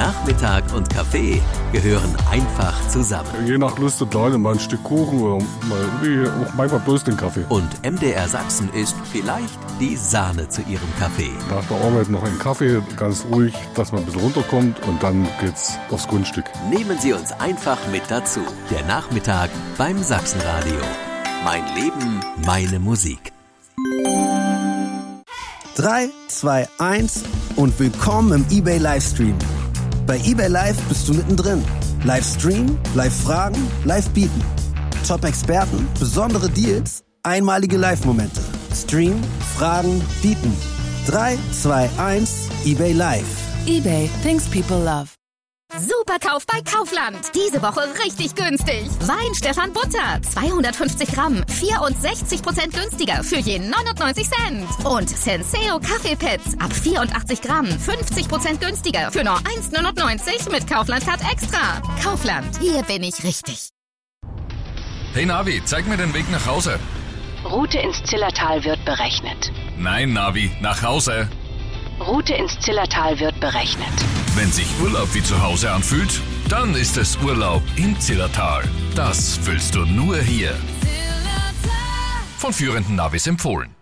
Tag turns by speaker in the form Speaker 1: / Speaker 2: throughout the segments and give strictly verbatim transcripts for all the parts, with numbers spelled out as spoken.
Speaker 1: Nachmittag und Kaffee gehören einfach zusammen.
Speaker 2: Je nach Lust und Laune mal ein Stück Kuchen oder mal, auch manchmal bloß den Kaffee.
Speaker 1: Und M D R Sachsen ist vielleicht die Sahne zu ihrem Kaffee.
Speaker 2: Nach der Arbeit noch einen Kaffee, ganz ruhig, dass man ein bisschen runterkommt und dann geht's aufs Grundstück.
Speaker 1: Nehmen Sie uns einfach mit dazu. Der Nachmittag beim Sachsenradio. Mein Leben, meine Musik.
Speaker 3: drei, zwei, eins und willkommen im eBay Livestream. Bei eBay Live bist du mittendrin. Livestream, Live-Fragen, Live-Bieten. Top-Experten, besondere Deals, einmalige Live-Momente. Stream, Fragen, Bieten. drei, zwei, eins, eBay Live.
Speaker 4: eBay, things people love.
Speaker 5: Superkauf bei Kaufland. Diese Woche richtig günstig. Wein Stefan Butter. zweihundertfünfzig Gramm. vierundsechzig Prozent günstiger für je neunundneunzig Cent. Und Senseo Kaffeepads. Ab vierundachtzig Gramm. fünfzig Prozent günstiger für nur eins neunundneunzig mit Kaufland Card Extra. Kaufland. Hier bin ich richtig.
Speaker 6: Hey Navi, zeig mir den Weg nach Hause.
Speaker 7: Route ins Zillertal wird berechnet.
Speaker 6: Nein, Navi, nach Hause.
Speaker 7: Route ins Zillertal wird berechnet.
Speaker 6: Wenn sich Urlaub wie zu Hause anfühlt, dann ist es Urlaub im Zillertal. Das fühlst du nur hier. Von führenden Navis empfohlen.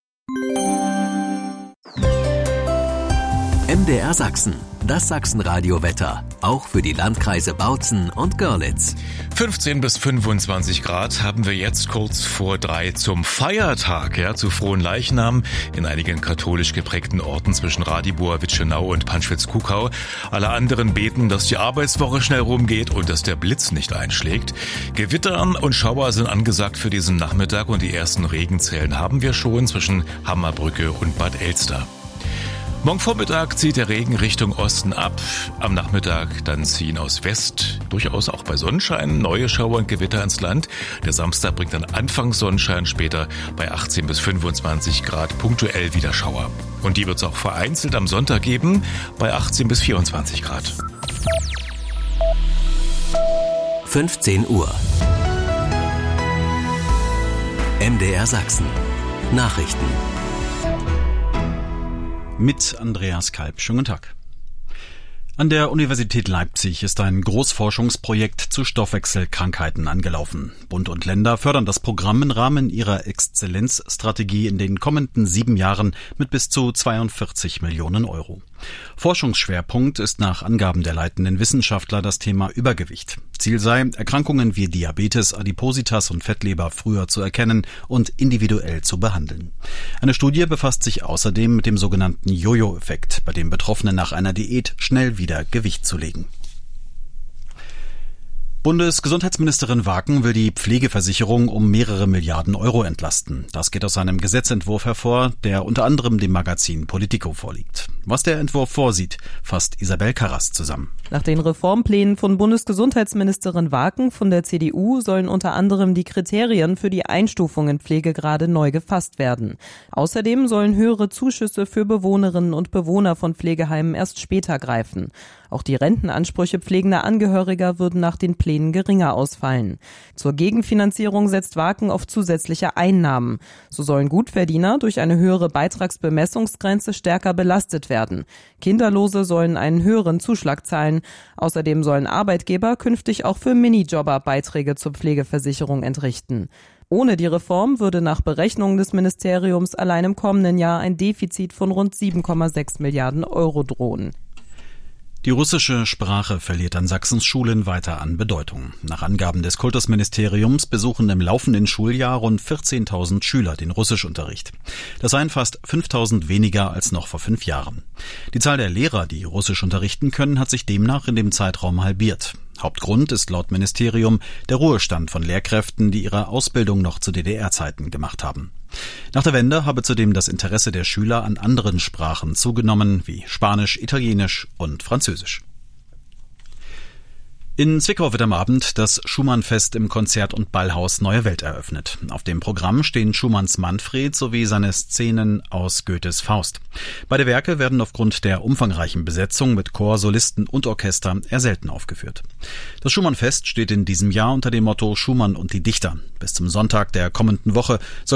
Speaker 1: M D R Sachsen, das Sachsenradio-Wetter, auch für die Landkreise Bautzen und Görlitz.
Speaker 8: fünfzehn bis fünfundzwanzig Grad haben wir jetzt kurz vor drei zum Feiertag, ja, zu Frohenleichnam in einigen katholisch geprägten Orten zwischen Radibor, Witschenau und Panschwitz-Kuckau. Alle anderen beten, dass die Arbeitswoche schnell rumgeht und dass der Blitz nicht einschlägt. Gewitter und Schauer sind angesagt für diesen Nachmittag und die ersten Regenzellen haben wir schon zwischen Hammerbrücke und Bad Elster. Morgen Vormittag zieht der Regen Richtung Osten ab. Am Nachmittag dann ziehen aus West, durchaus auch bei Sonnenschein, neue Schauer und Gewitter ins Land. Der Samstag bringt dann anfangs Sonnenschein, später bei achtzehn bis fünfundzwanzig Grad punktuell wieder Schauer. Und die wird es auch vereinzelt am Sonntag geben, bei achtzehn bis vierundzwanzig Grad.
Speaker 1: fünfzehn Uhr. M D R Sachsen. Nachrichten.
Speaker 9: Mit Andreas Kalb. Schönen guten Tag. An der Universität Leipzig ist ein Großforschungsprojekt zu Stoffwechselkrankheiten angelaufen. Bund und Länder fördern das Programm im Rahmen ihrer Exzellenzstrategie in den kommenden sieben Jahren mit bis zu zweiundvierzig Millionen Euro. Forschungsschwerpunkt ist nach Angaben der leitenden Wissenschaftler das Thema Übergewicht. Ziel sei, Erkrankungen wie Diabetes, Adipositas und Fettleber früher zu erkennen und individuell zu behandeln. Eine Studie befasst sich außerdem mit dem sogenannten Jojo-Effekt, bei dem Betroffene nach einer Diät schnell wieder Gewicht zulegen. Bundesgesundheitsministerin Waken will die Pflegeversicherung um mehrere Milliarden Euro entlasten. Das geht aus einem Gesetzentwurf hervor, der unter anderem dem Magazin Politico vorliegt. Was der Entwurf vorsieht, fasst Isabel Karras zusammen.
Speaker 10: Nach den Reformplänen von Bundesgesundheitsministerin Waken von der C D U sollen unter anderem die Kriterien für die Einstufung in Pflegegrade neu gefasst werden. Außerdem sollen höhere Zuschüsse für Bewohnerinnen und Bewohner von Pflegeheimen erst später greifen. Auch die Rentenansprüche pflegender Angehöriger würden nach den Plänen geringer ausfallen. Zur Gegenfinanzierung setzt Waken auf zusätzliche Einnahmen. So sollen Gutverdiener durch eine höhere Beitragsbemessungsgrenze stärker belastet werden. Kinderlose sollen einen höheren Zuschlag zahlen. Außerdem sollen Arbeitgeber künftig auch für Minijobber Beiträge zur Pflegeversicherung entrichten. Ohne die Reform würde nach Berechnungen des Ministeriums allein im kommenden Jahr ein Defizit von rund sieben Komma sechs Milliarden Euro drohen.
Speaker 9: Die russische Sprache verliert an Sachsens Schulen weiter an Bedeutung. Nach Angaben des Kultusministeriums besuchen im laufenden Schuljahr rund vierzehntausend Schüler den Russischunterricht. Das seien fast fünftausend weniger als noch vor fünf Jahren. Die Zahl der Lehrer, die Russisch unterrichten können, hat sich demnach in dem Zeitraum halbiert. Hauptgrund ist laut Ministerium der Ruhestand von Lehrkräften, die ihre Ausbildung noch zu D D R-Zeiten gemacht haben. Nach der Wende habe zudem das Interesse der Schüler an anderen Sprachen zugenommen, wie Spanisch, Italienisch und Französisch. In Zwickau wird am Abend das Schumann-Fest im Konzert- und Ballhaus Neue Welt eröffnet. Auf dem Programm stehen Schumanns Manfred sowie seine Szenen aus Goethes Faust. Beide Werke werden aufgrund der umfangreichen Besetzung mit Chor, Solisten und Orchester eher selten aufgeführt. Das Schumann-Fest steht in diesem Jahr unter dem Motto Schumann und die Dichter. Bis zum Sonntag der kommenden Woche soll